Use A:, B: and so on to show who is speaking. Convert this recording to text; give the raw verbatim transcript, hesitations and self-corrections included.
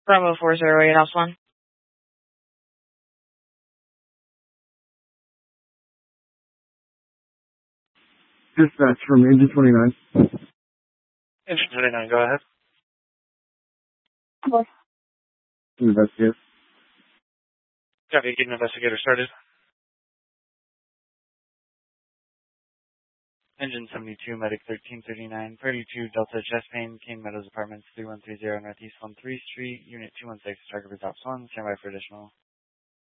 A: Bravo four zero eight, House one.
B: Dispatch from Engine twenty-nine.
C: Engine twenty-nine, go ahead.
A: What?
B: Investigate.
C: Copy, get an investigator started. Engine seventy-two, Medic thirteen thirty-nine, thirty-two Delta Chestpain, Kane Meadows Apartments, three one three zero Northeast one three Street, Unit two one six, target results one, standby for additional.